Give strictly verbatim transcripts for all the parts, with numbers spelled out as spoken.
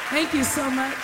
Thank you so much.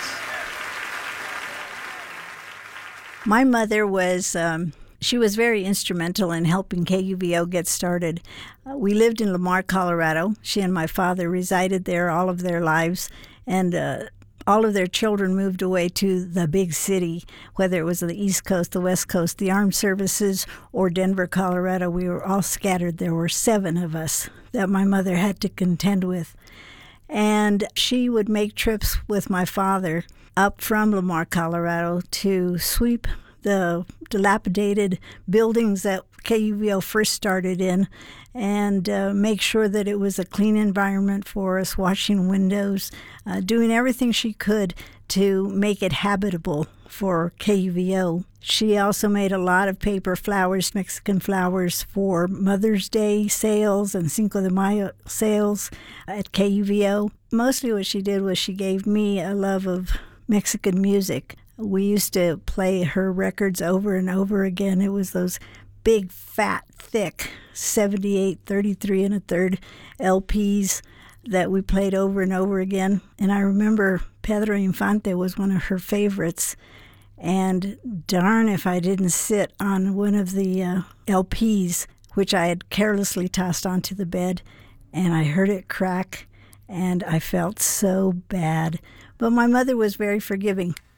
My mother was, um, she was very instrumental in helping K U V O get started. Uh, we lived in Lamar, Colorado. She and my father resided there all of their lives, and uh, all of their children moved away to the big city, whether it was the East Coast, the West Coast, the Armed Services, or Denver, Colorado. We were all scattered. There were seven of us that my mother had to contend with. And she would make trips with my father up from Lamar, Colorado, to sweep the dilapidated buildings that K U V O first started in and uh, make sure that it was a clean environment for us, washing windows, uh, doing everything she could to make it habitable for K U V O. She also made a lot of paper flowers, Mexican flowers, for Mother's Day sales and Cinco de Mayo sales at K U V O. Mostly what she did was she gave me a love of Mexican music. We used to play her records over and over again. It was those big, fat, thick seventy-eight, thirty-three and a third L Ps that we played over and over again. And I remember Pedro Infante was one of her favorites. And darn if I didn't sit on one of the uh, L Ps, which I had carelessly tossed onto the bed, and I heard it crack, and I felt so bad. But my mother was very forgiving.